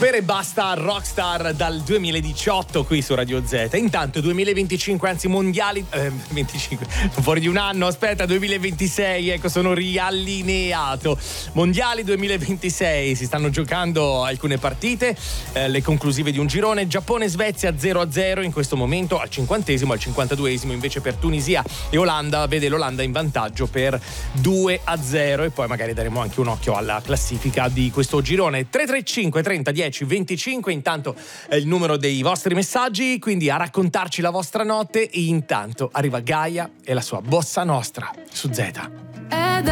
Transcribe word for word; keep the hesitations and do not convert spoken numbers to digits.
Per e basta Rockstar dal duemiladiciotto qui su Radio Z. Intanto duemilaventicinque, anzi mondiali eh, venticinque, fuori di un anno, aspetta, duemilaventisei, ecco, sono riallineato. Mondiali duemilaventisei, si stanno giocando alcune partite, eh, le conclusive di un girone. Giappone-Svezia zero a zero in questo momento, al cinquantesimo, al cinquantaduesimo invece per Tunisia e Olanda, vede l'Olanda in vantaggio per due a zero, e poi magari daremo anche un occhio alla classifica di questo girone. Tre tre cinque trenta dieci venticinque, intanto è il numero dei vostri messaggi, quindi a raccontarci la vostra notte, e intanto arriva Gaia e la sua Bossa Nostra su Z. Ed